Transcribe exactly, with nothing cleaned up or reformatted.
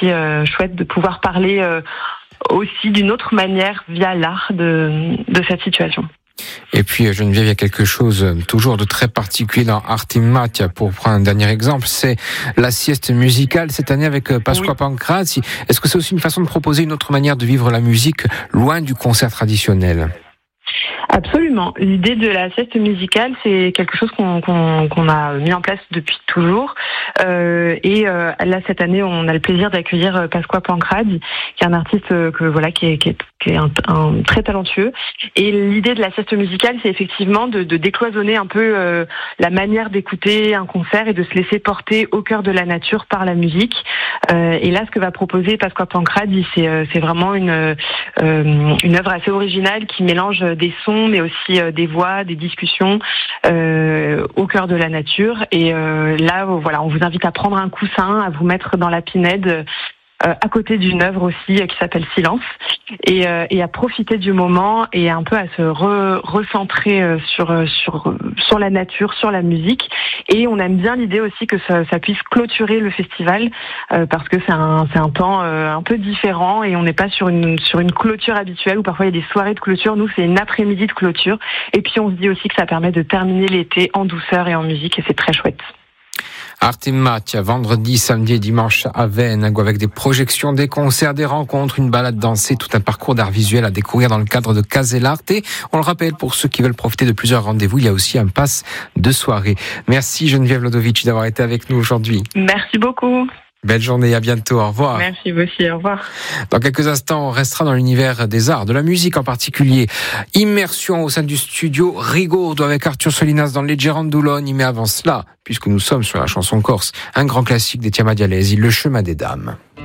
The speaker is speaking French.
aussi euh, chouette de pouvoir parler euh, aussi d'une autre manière via l'art de, de cette situation. Et puis Geneviève, il y a quelque chose toujours de très particulier dans Arte in Macchia. Pour prendre un dernier exemple, c'est la sieste musicale cette année avec Pasqua oui. Pancrazzi. Est-ce que c'est aussi une façon de proposer une autre manière de vivre la musique loin du concert traditionnel ? Absolument. L'idée de la sieste musicale, c'est quelque chose qu'on, qu'on, qu'on a mis en place depuis toujours. Euh, et euh, là, cette année, on a le plaisir d'accueillir Pasqua Pancrazzi, qui est un artiste que voilà, qui est, qui est, qui est un, un très talentueux. Et l'idée de la sieste musicale, c'est effectivement de, de décloisonner un peu euh, la manière d'écouter un concert et de se laisser porter au cœur de la nature par la musique. Euh, et là, ce que va proposer Pasqua Pancrazzi, c'est, c'est vraiment une, euh, une œuvre assez originale qui mélange des sons, mais aussi euh, des voix, des discussions euh, au cœur de la nature. Et euh, là, voilà, on vous invite à prendre un coussin, à vous mettre dans la pinède euh, à côté d'une œuvre aussi euh, qui s'appelle Silence, et, euh, et à profiter du moment et un peu à se re, recentrer euh, sur sur sur la nature, sur la musique. Et on aime bien l'idée aussi que ça, ça puisse clôturer le festival euh, parce que c'est un c'est un temps euh, un peu différent et on n'est pas sur une sur une clôture habituelle où parfois il y a des soirées de clôture. Nous, c'est une après-midi de clôture. Et puis on se dit aussi que ça permet de terminer l'été en douceur et en musique et c'est très chouette. Arte in Macchia, vendredi, samedi et dimanche à Vennes, avec des projections, des concerts, des rencontres, une balade dansée, tout un parcours d'art visuel à découvrir dans le cadre de Casell'Arte. On le rappelle, pour ceux qui veulent profiter de plusieurs rendez-vous, il y a aussi un pass de soirée. Merci Geneviève Lodovici d'avoir été avec nous aujourd'hui. Merci beaucoup. Belle journée, à bientôt, au revoir. Merci vous aussi, au revoir. Dans quelques instants, on restera dans l'univers des arts, de la musique en particulier. Immersion au sein du studio Rigaud avec Arthur Solinas dans les Girandoloni. Mais avant cela, puisque nous sommes sur la chanson corse, un grand classique des Tiama Dialesi, Le Chemin des Dames.